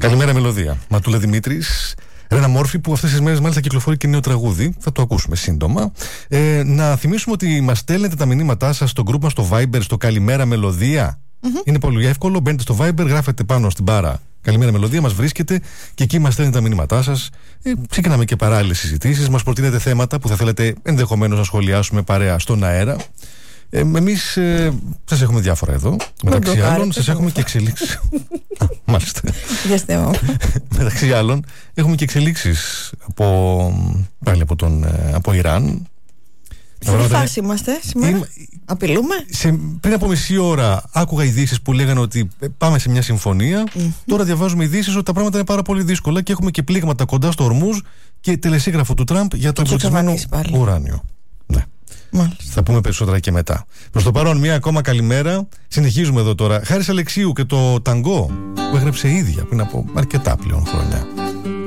Καλημέρα, μελωδία. Ματούλα Δημήτρης. Ρένα Μόρφη, που αυτές τις μέρες μάλιστα κυκλοφορεί και νέο τραγούδι. Θα το ακούσουμε σύντομα. Να θυμίσουμε ότι μας στέλνετε τα μηνύματά σας στο group μας στο Viber, στο Καλημέρα Μελωδία. Είναι πολύ εύκολο. Μπαίνετε στο Viber, γράφετε πάνω στην μπάρα Καλημέρα Μελωδία, μας βρίσκετε και εκεί μας στέλνετε τα μηνύματά σας. Ξεκινάμε και παράλληλες συζητήσεις. Μας προτείνετε θέματα που θα θέλετε ενδεχομένως να σχολιάσουμε παρέα στον αέρα. Εμείς σας έχουμε διάφορα εδώ. Μεταξύ άλλων, σας έχουμε και εξελίξεις. Μάλιστα. Μεταξύ άλλων, έχουμε και εξελίξεις από Ιράν. Σε τι φάση είμαστε σήμερα? Απειλούμε? Πριν από μισή ώρα άκουγα ειδήσεις που λέγανε ότι πάμε σε μια συμφωνία. Τώρα διαβάζουμε ειδήσεις ότι τα πράγματα είναι πάρα πολύ δύσκολα και έχουμε και πλήγματα κοντά στο Ορμούζ και τελεσίγραφο του Τραμπ για το εμπλουτισμένο ουράνιο. Μάλιστα. Θα πούμε περισσότερα και μετά. Προς το παρόν, μία ακόμα καλημέρα. Συνεχίζουμε εδώ τώρα. Χάρης Αλεξίου και το ταγκό που έγραψε ίδια πριν από αρκετά πλέον χρόνια.